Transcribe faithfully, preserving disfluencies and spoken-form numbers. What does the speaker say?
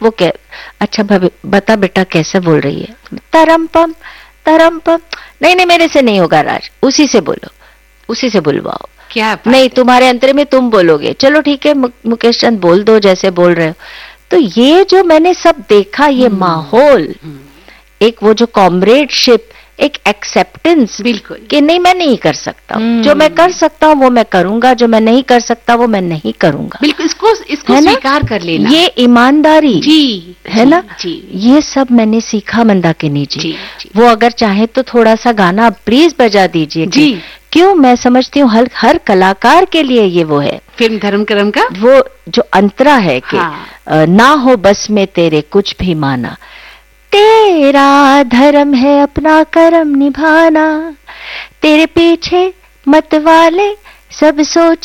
वो कह, अच्छा भाभी बता बेटा कैसे बोल रही है, तरम पम तरम पम, नहीं नहीं मेरे से नहीं होगा राज, उसी से बोलो, उसी से बुलवाओ। क्या बात नहीं है? तुम्हारे अंतरे में तुम बोलोगे, चलो ठीक है मु, मुकेश चंद बोल दो जैसे बोल रहे हो। तो ये जो मैंने सब देखा, ये माहौल, एक वो जो कॉमरेडशिप, एक एक्सेप्टेंस, बिल्कुल कि नहीं मैं नहीं कर सकता, जो मैं कर सकता हूँ वो मैं करूंगा, जो मैं नहीं कर सकता वो मैं नहीं करूंगा, बिल्कुल, इसको इसको स्वीकार कर लेना, ये ईमानदारी जी है जी, ना जी, ये सब मैंने सीखा मंदाकिनी जी, जी, जी। वो अगर चाहे तो थोड़ा सा गाना प्लीज बजा दीजिए जी। क्यों, मैं समझती हूँ हर हर कलाकार के लिए ये वो है, फिल्म धर्म करम का वो जो अंतरा है कि हाँ। ना हो बस में तेरे कुछ भी माना, तेरा धर्म है अपना कर्म निभाना, तेरे पीछे मत वाले सब सोच